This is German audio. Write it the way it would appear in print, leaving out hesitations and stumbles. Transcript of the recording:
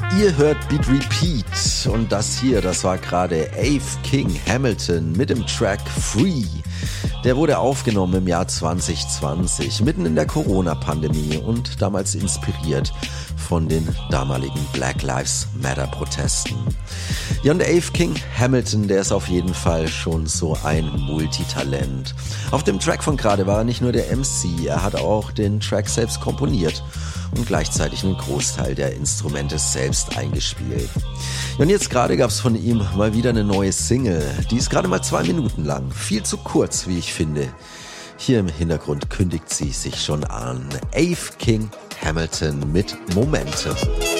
Ihr hört Beat Repeat und das hier, das war gerade Ave King Hamilton mit dem Track Free. Der wurde aufgenommen im Jahr 2020, mitten in der Corona-Pandemie und damals inspiriert von den damaligen Black Lives Matter Protesten. Ja, und Ave King Hamilton, der ist auf jeden Fall schon so ein Multitalent. Auf dem Track von gerade war er nicht nur der MC, er hat auch den Track selbst komponiert und gleichzeitig einen Großteil der Instrumente selbst eingespielt. Ja, und jetzt gerade gab es von ihm mal wieder eine neue Single. Die ist gerade mal 2 Minuten lang. Viel zu kurz, wie ich finde. Hier im Hintergrund kündigt sie sich schon an. Ave King Hamilton mit Momentum.